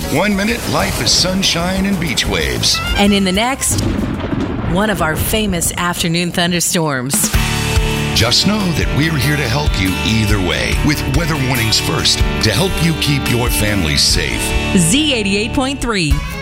1 minute, life is sunshine and beach waves. And in the next, one of our famous afternoon thunderstorms. Just know that we're here to help you either way with weather warnings first to help you keep your family safe. Z88.3.